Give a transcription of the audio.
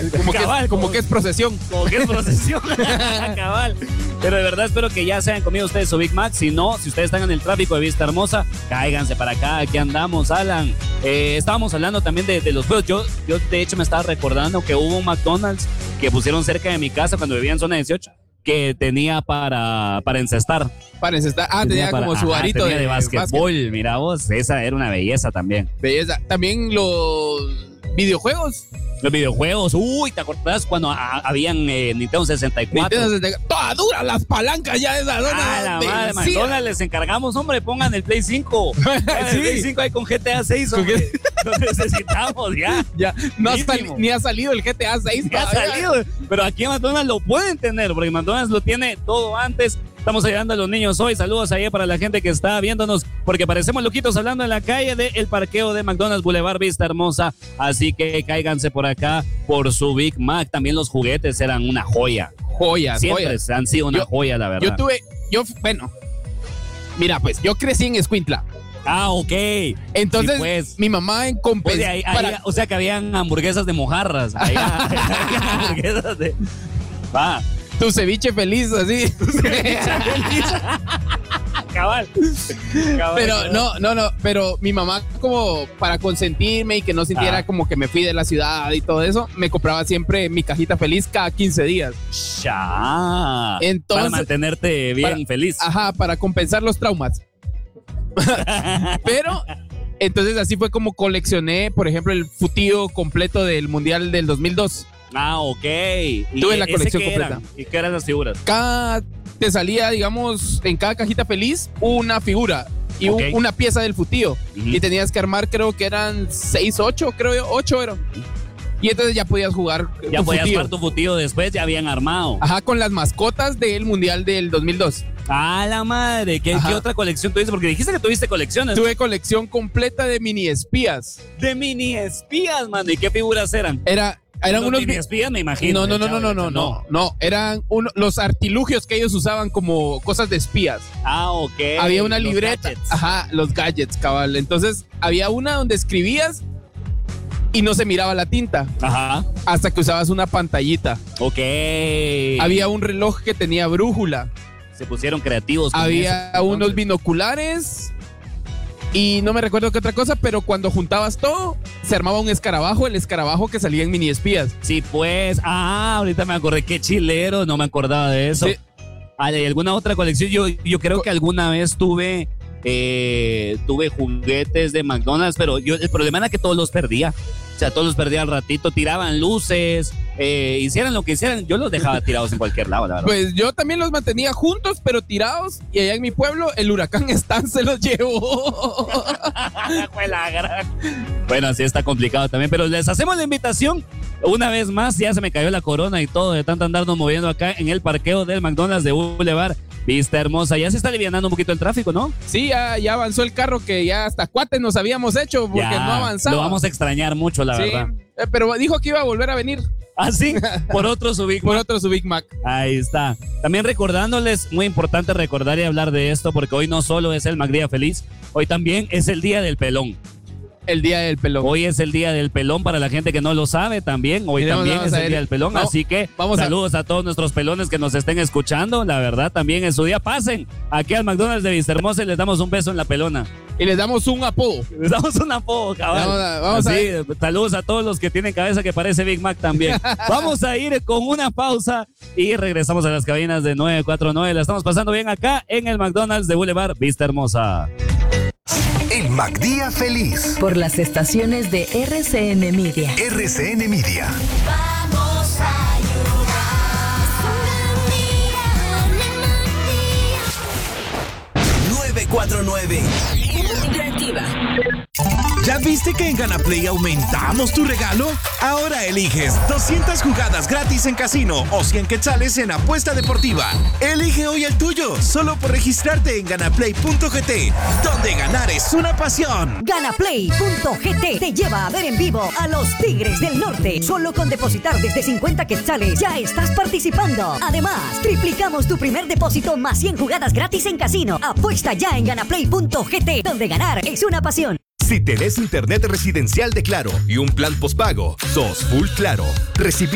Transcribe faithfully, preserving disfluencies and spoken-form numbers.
como, Cabal, que es, como, como- que es procesión. Como que es procesión. Cabal. Pero de verdad espero que ya se hayan comido ustedes su Big Mac. Si no, si ustedes están en el tráfico de Vista Hermosa, cáiganse para acá. Aquí andamos, Alan. Eh, estábamos hablando también de, de los juegos. Yo, yo, de hecho, me estaba recordando que hubo un McDonald's que pusieron cerca de mi casa cuando vivía en zona dieciocho, que tenía para, para encestar. Para encestar. Ah, tenía, para- como su ajá, arito tenía de, de básquetbol. básquet. Mira vos, esa era una belleza también. Belleza. También los videojuegos. Los videojuegos, uy, ¿te acordás cuando a- habían eh, Nintendo sesenta y cuatro? Nintendo sesenta y cuatro. Toda dura las palancas ya de esa zona. Ah, la de madre, encía. McDonald's, les encargamos, hombre, pongan el Play cinco. Pongan Sí. El Play cinco ahí con G T A seis, Con hombre. Lo necesitamos ya. Ya, no ha Mínimo. sali- ni ha salido el G T A seis. Ya ha salido. Pero aquí en McDonald's lo pueden tener, porque McDonald's lo tiene todo antes. Estamos ayudando a los niños hoy. Saludos ahí para la gente que está viéndonos, porque parecemos loquitos hablando en la calle del parqueo de McDonald's Boulevard Vista Hermosa. Así que cáiganse por acá por su Big Mac. También los juguetes eran una joya. Joyas, Siempre joyas. han sido una Yo- joya, la verdad. Yo tuve, yo, bueno, mira, pues yo crecí en Escuintla. Ah, ok. Entonces, Sí, pues. mi mamá en Pues compensación. de ahí- ahí- o sea que habían hamburguesas de mojarras. Ahí- habían hamburguesas de. Va. Tu ceviche feliz, así. Cabal. Cabal, Pero cabal. no, no, no, pero mi mamá como para consentirme y que no sintiera Ah. como que me fui de la ciudad y todo eso, me compraba siempre mi cajita feliz cada quince días. Ya. Entonces- para mantenerte bien para- feliz. Ajá, para compensar los traumas. Pero entonces así fue como coleccioné, por ejemplo, el futío completo del Mundial del dos mil dos. Ah, ok. ¿Y Tuve la ese colección qué completa. eran? ¿Y qué eran las figuras? Cada te salía, digamos, en cada cajita feliz una figura y un- Ok. una pieza del futío. Ujú. Y tenías que armar, creo que eran seis, ocho, creo yo, ocho eran. Y entonces ya podías jugar Ya tu podías futío. jugar tu futío después, ya habían armado. Ajá, con las mascotas del Mundial del dos mil dos. Ah, la madre. ¿Qué, Ajá. qué otra colección tuviste? Porque dijiste que tuviste colecciones. Tuve colección completa de mini espías. De mini espías, mano. ¿Y qué figuras eran? Era, eran Los unos... mini espías, me imagino. No, no, no, no, no, no, no, no, eran uno- los artilugios que ellos usaban como cosas de espías. Ah, ok. Había una Los libreta, gadgets. ajá, los gadgets, cabal. Entonces, había una donde escribías y no se miraba la tinta Ajá. hasta que usabas una pantallita. Ok. Había un reloj que tenía brújula. Se pusieron creativos. con Había eso, unos entonces. binoculares y no me recuerdo qué otra cosa, pero cuando juntabas todo, se armaba un escarabajo, el escarabajo que salía en mini espías. Sí, pues. Ah, ahorita me acordé. Qué chilero. No me acordaba de eso. Sí. Ah, ¿y alguna otra colección? Yo, yo creo que alguna vez tuve. eh, tuve juguetes de McDonald's, pero yo, el problema era que todos los perdía. O sea, todos los perdía al ratito, tiraban luces, eh, hicieran lo que hicieran, yo los dejaba tirados en cualquier lado, la verdad. Pues yo también los mantenía juntos, pero tirados. Y allá en mi pueblo, el huracán Stan se los llevó. Fue la gran- Bueno, así está complicado también, pero les hacemos la invitación una vez más. Ya se me cayó la corona y todo de tanto andarnos moviendo acá en el parqueo del McDonald's de Boulevard Vista Hermosa. Ya se está alivianando un poquito el tráfico, ¿no? Sí, ya, ya avanzó el carro que ya hasta cuates nos habíamos hecho porque Ya, no avanzaba. Lo vamos a extrañar mucho, la Sí, verdad. eh, pero dijo que iba a volver a venir Ah, sí, por otro su Big por Mac. otro su Big Mac. Ahí está. También recordándoles, muy importante recordar y hablar de esto, porque hoy no solo es el McDía Feliz, hoy también es el Día del Pelón. El día del pelón. Hoy es el Día del Pelón para la gente que no lo sabe también. Hoy Miremos, también vamos es a el ver. Día del Pelón. Vamos- así que vamos a- saludos a... todos nuestros pelones que nos estén escuchando. La verdad, también es su día. Pasen aquí al McDonald's de Vista Hermosa y les damos un beso en la pelona. Y les damos un apodo. Les damos un apodo, cabal. Vamos a- vamos a Así, ver. saludos a todos los que tienen cabeza que parece Big Mac también. Vamos a ir con una pausa y regresamos a las cabinas de nueve cuatro nueve. La estamos pasando bien acá en el McDonald's de Boulevard Vista Hermosa. El McDía Feliz. Por las estaciones de R C N Media. R C N Media. Vamos a nueve cuatro nueve. Interactiva. ¿Ya viste que en GanaPlay aumentamos tu regalo? Ahora eliges doscientas jugadas gratis en casino o cien quetzales en apuesta deportiva. Elige hoy el tuyo, solo por registrarte en ganaplay punto g t, donde ganar es una pasión. Ganaplay punto g t te lleva a ver en vivo a los Tigres del Norte. Solo con depositar desde cincuenta quetzales ya estás participando. Además, triplicamos tu primer depósito más cien jugadas gratis en casino. Apuesta ya en ganaplay punto g t, donde ganar es una pasión. Si tenés internet residencial de Claro y un plan postpago, sos full Claro. Recibí